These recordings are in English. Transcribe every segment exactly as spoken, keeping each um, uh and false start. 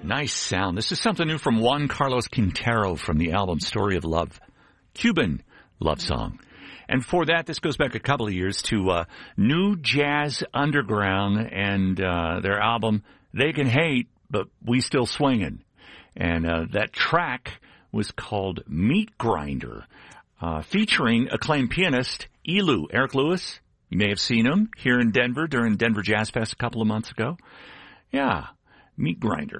Nice sound. This is something new from Juan Carlos Quintero from the album Story of Love, Cuban love song. And for that, this goes back a couple of years to uh, New Jazz Underground and uh, their album They Can Hate, But We Still Swingin'. And uh, that track was called Meat Grinder, uh, featuring acclaimed pianist Elu, Eric Lewis. You may have seen him here in Denver during Denver Jazz Fest a couple of months ago. Yeah, Meat Grinder.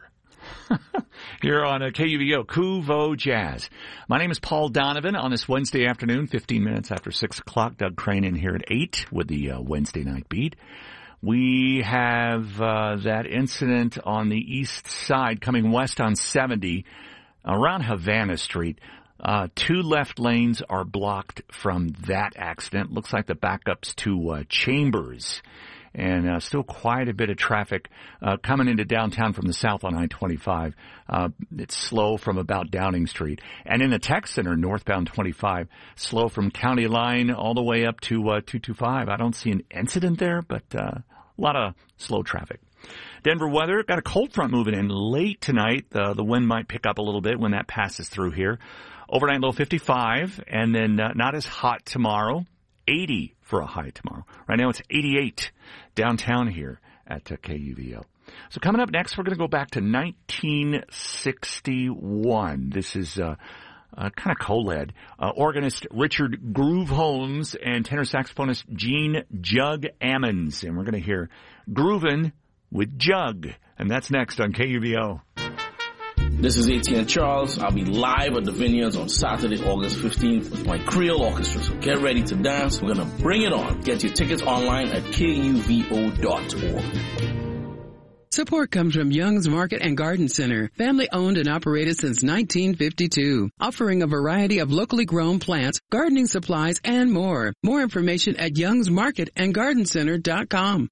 Here on uh, K U V O, Kuvo Jazz. My name is Paul Donovan on this Wednesday afternoon, fifteen minutes after six o'clock. Doug Crane in here at eight with the uh, Wednesday night beat. We have uh, that incident on the east side coming west on seventy around Havana Street. Uh, two left lanes are blocked from that accident. Looks like the backup's to uh, Chambers. And uh, still quite a bit of traffic uh, coming into downtown from the south on I twenty-five. Uh, it's slow from about Downing Street. And in the tech center, northbound twenty-five, slow from County Line all the way up to uh, two twenty-five. I don't see an incident there, but uh, a lot of slow traffic. Denver weather, got a cold front moving in late tonight. Uh, the wind might pick up a little bit when that passes through here. Overnight low fifty-five, and then uh, not as hot tomorrow. eighty for a high tomorrow. Right now it's eighty-eight downtown here at uh, K U V O. So coming up next, we're going to go back to nineteen sixty-one. This is uh, uh, kind of co-led. Uh, organist Richard Groove Holmes and tenor saxophonist Gene Jug Ammons. And we're going to hear Groovin' with Jug. And that's next on K U V O. This is A T N Charles. I'll be live at the Vineyards on Saturday, August fifteenth with my Creole Orchestra. So get ready to dance. We're going to bring it on. Get your tickets online at K U V O dot org. Support comes from Young's Market and Garden Center, family owned and operated since nineteen fifty-two, offering a variety of locally grown plants, gardening supplies, and more. More information at youngs market and garden center dot com.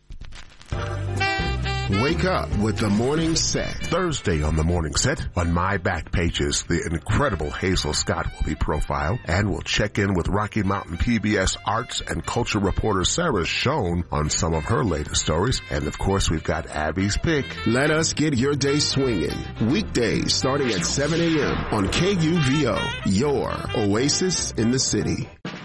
Wake up with the Morning Set. Thursday on the Morning Set, on My Back Pages, the incredible Hazel Scott will be profiled, and we'll check in with Rocky Mountain P B S arts and culture reporter Sarah Schoen on some of her latest stories. And of course, we've got Abby's Pick. Let us get your day swinging. Weekdays starting at seven a.m. on K U V O, your oasis in the city.